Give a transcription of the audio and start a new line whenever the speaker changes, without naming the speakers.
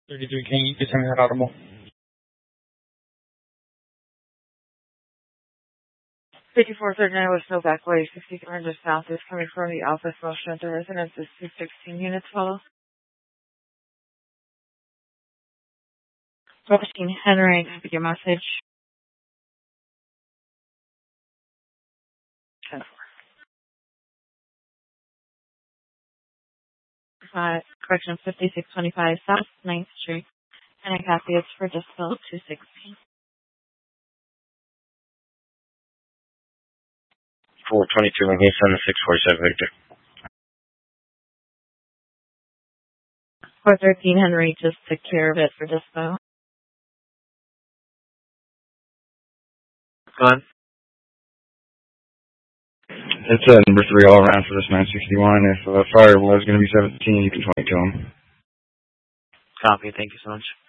33 King, is that audible?
5439 was no backway, 6300 South is coming from the Alpha Small Shelter residence is 216 units follow. 14 Henry, your message. 10-4. Correction 5625 South 9th Street. And I copy it's for Distal 216.
422 Lincoln 7647 Victor.
413 Henry just took care of it for Dispo.
Go on.
It's number 3 all around for this 961. If fire was going to be 17, you can 22 them.
Copy. Thank you so much.